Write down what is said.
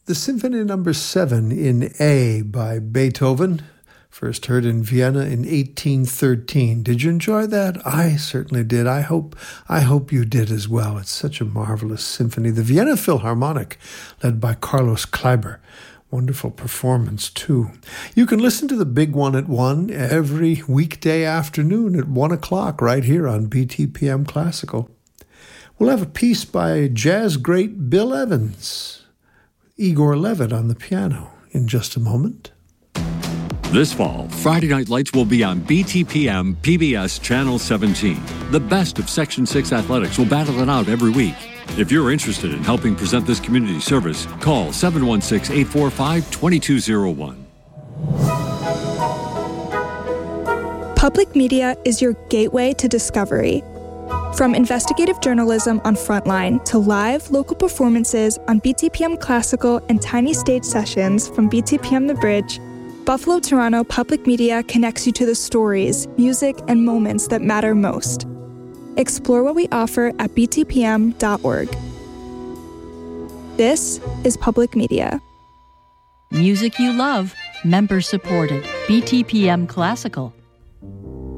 The Symphony No. 7 in A by Beethoven, first heard in Vienna in 1813. Did you enjoy that? I certainly did. I hope you did as well. It's such a marvelous symphony. The Vienna Philharmonic, led by Carlos Kleiber. Wonderful performance, too. You can listen to the Big One at 1 every weekday afternoon at 1 o'clock right here on BTPM Classical. We'll have a piece by jazz great Bill Evans, Igor Levit on the piano in just a moment. This fall, Friday Night Lights will be on BTPM PBS Channel 17. The best of Section 6 athletics will battle it out every week. If you're interested in helping present this community service, call 716-845-2201. Public media is your gateway to discovery. From investigative journalism on Frontline to live local performances on BTPM Classical and tiny stage sessions from BTPM The Bridge, Buffalo Toronto Public Media connects you to the stories, music, and moments that matter most. Explore what we offer at btpm.org. This is Public Media. Music you love, member supported. BTPM Classical.